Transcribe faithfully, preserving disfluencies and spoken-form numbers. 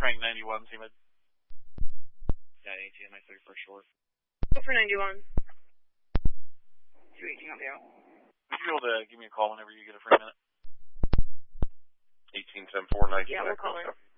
Frank ninety-one, see my... Yeah, A T M, my thirty-first short. Go for ninety-one. two eighteen on the out. Would you be able to give me a call whenever you get a free minute? eighteen ten four nineteen. Yeah, we'll call her.